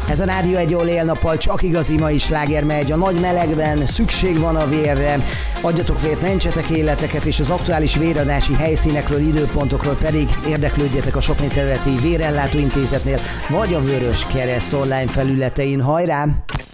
Ez a Rádió egy jól él-nappal csak igazi mai sláger megy. A nagy melegben szükség van a vérre. Adjatok vért, mentsetek életeket, és az aktuális véradási helyszínekről, időpontokról pedig érdeklődjetek a Sopron területi vérellátó intézetnél, vagy a Vörös Kereszt online felületein. Hajrá!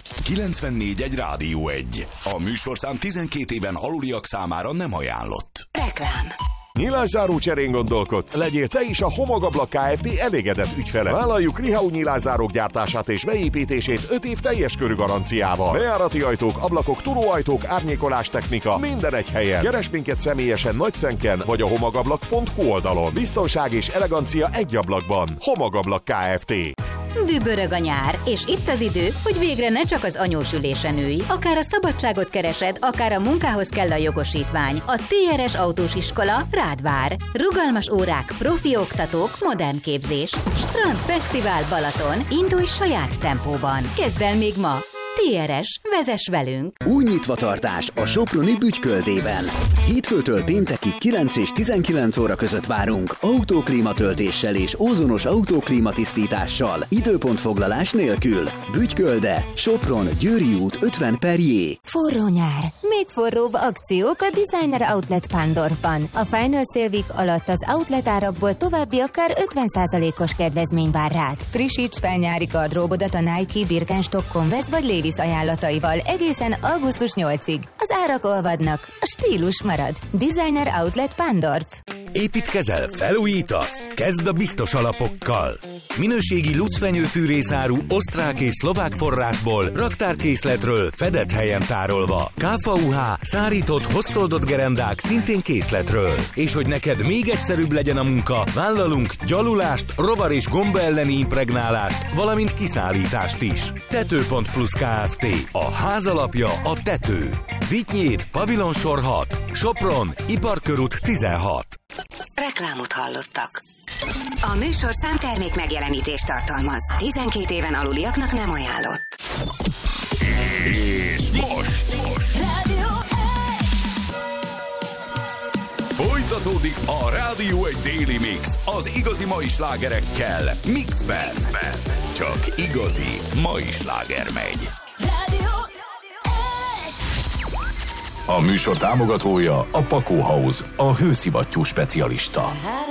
94.1 Rádió 1. A műsorszám 12 éven aluliak számára nem ajánlott. Reklám. Nyilászáró cserén gondolkodsz? Legyél te is a Homogablak Kft. Elégedett ügyfele. Vállaljuk Rihau nyilászárók gyártását és beépítését 5 év teljes körű garanciával. Bejárati ajtók, ablakok, turóajtók, árnyékolás technika, minden egy helyen. Keresd minket személyesen Nagyszenken vagy a homogablak.hu oldalon. Biztonság és elegancia egy ablakban. Homogablak Kft. Dübörög a nyár, és itt az idő, hogy végre ne csak az anyós ülésen ülj. Akár a szabadságot keresed, akár a munkához kell a jogosítvány. A TRS autós iskola rád vár. Rugalmas órák, profi oktatók, modern képzés. Strand Fesztivál Balaton. Indulj saját tempóban. Kezd el még ma. TRS, vezess velünk! Új nyitvatartás a soproni Bütyköldében. Hétfőtől péntekig 9 és 19 óra között várunk. Autóklímatöltéssel és ózonos autóklímatisztítással. Időpontfoglalás nélkül. Bütykölde, Sopron, Győri út 50/J. Forró nyár. Még forróbb akciók a Designer Outlet Pándorfban. A Final Sale Week alatt az outlet árakból további akár 50%-os kedvezmény vár rád. Frissíts fel nyári gardróbodat a Nike, Birkenstock, Converse vagy Levi's ajánlataival egészen augusztus 8-ig. Az árak olvadnak, a stílus marad. Designer Outlet Pándorf. Építkezel, felújítasz? Kezd a biztos alapokkal. Minőségi lucfenyőfűrészáru osztrák és szlovák forrásból, raktárkészletről fedett helyen tárolva. KVUH, szárított, hoztoldott gerendák szintén készletről. És hogy neked még egyszerűbb legyen a munka, vállalunk gyalulást, rovar és gomba elleni impregnálást, valamint kiszállítást is. Tető.plus Kft. A ház alapja a tető. Vitynyéd, Pavilonsor 6, Sopron, Iparkörút 16. Reklámot hallottak. A műsorszám termék megjelenítést tartalmaz. 12 éven aluliaknak nem ajánlott. És most Rádió 1. folytatódik a Rádió 1 Daily Mix az igazi mai slágerekkel. Mixben. Csak igazi mai sláger megy. Rádió 1. A műsor támogatója a Pakó House, a hőszivattyú specialista.